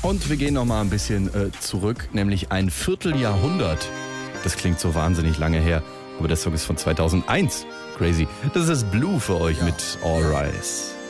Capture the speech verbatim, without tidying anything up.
Und wir gehen noch mal ein bisschen äh, zurück, nämlich ein Vierteljahrhundert. Das klingt so wahnsinnig lange her, aber der Song ist von zweitausendeins. Crazy. Das ist Blue für euch ja. mit All Rise.